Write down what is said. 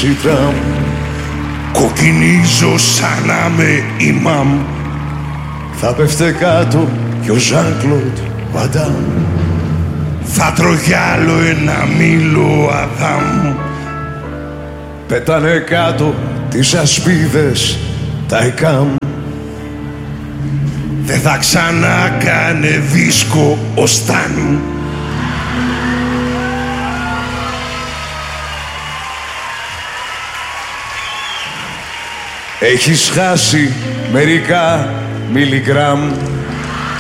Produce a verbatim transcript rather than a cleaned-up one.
στήσει τραμ. Κοκκινίζω σαν να με ημάμ. Θα πέφτε κάτω κι ο Ζαν-Κλοντ Βαντάμ. Θα τρώγει άλλο ένα μήλο Αδάμ. Πετάνε κάτω τις ασπίδες τα ΕΚΑΜ. Δεν θα ξανακάνε δίσκο ο Σταν. Έχεις χάσει μερικά μιλιγκράμμ.